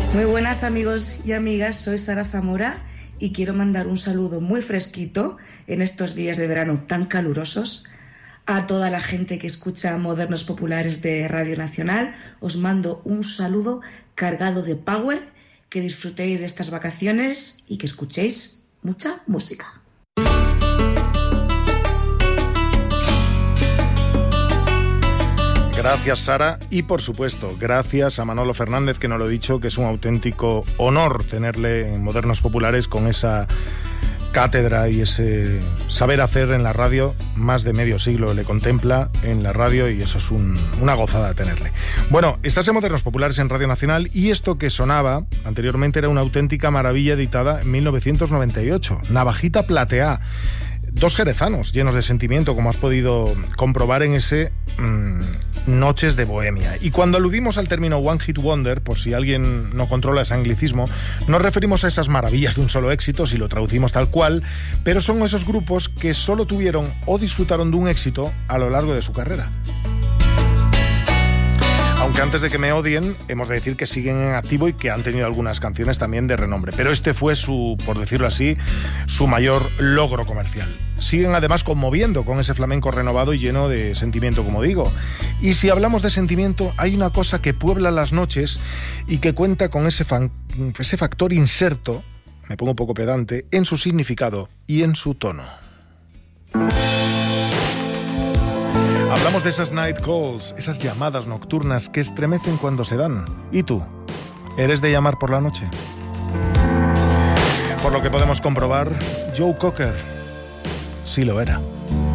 Muy buenas amigos y amigas, soy Sara Zamora y quiero mandar un saludo muy fresquito en estos días de verano tan calurosos a toda la gente que escucha Modernos Populares de Radio Nacional. Os mando un saludo cargado de power, que disfrutéis de estas vacaciones y que escuchéis mucha música. Gracias, Sara, y por supuesto, gracias a Manolo Fernández, que nos lo ha dicho, que es un auténtico honor tenerle en Modernos Populares con esa cátedra y ese saber hacer en la radio. Más de medio siglo le contempla en la radio y eso es una gozada tenerle. Bueno, estás en Modernos Populares en Radio Nacional y esto que sonaba anteriormente era una auténtica maravilla editada en 1998, Navajita Plateá. Dos jerezanos llenos de sentimiento, como has podido comprobar en ese Noches de Bohemia. Y cuando aludimos al término One Hit Wonder, por si alguien no controla ese anglicismo, nos referimos a esas maravillas de un solo éxito, si lo traducimos tal cual, pero son esos grupos que solo tuvieron o disfrutaron de un éxito a lo largo de su carrera. Aunque antes de que me odien, hemos de decir que siguen en activo y que han tenido algunas canciones también de renombre. Pero este fue por decirlo así, su mayor logro comercial. Siguen además conmoviendo con ese flamenco renovado y lleno de sentimiento, como digo. Y si hablamos de sentimiento, hay una cosa que puebla las noches y que cuenta con ese factor inserto, me pongo un poco pedante, en su significado y en su tono. Hablamos de esas night calls, esas llamadas nocturnas que estremecen cuando se dan. ¿Y tú? ¿Eres de llamar por la noche? Por lo que podemos comprobar, Joe Cocker sí lo era.